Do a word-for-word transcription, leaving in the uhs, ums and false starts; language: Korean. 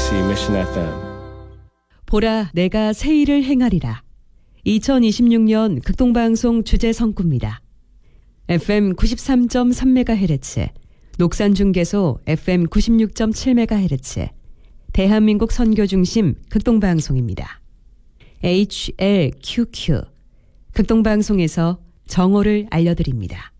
케이비씨 Mission 에프엠. 보라, 내가 새 일을 행하리라. 이천이십육 년 극동방송 주제 성구입니다. 에프엠 구십삼 점 삼 메가헤르츠, 녹산중계소 에프엠 구십육 점 칠 메가헤르츠, 대한민국 선교중심 극동방송입니다. 에이치엘큐큐, 극동방송에서 정오를 알려드립니다.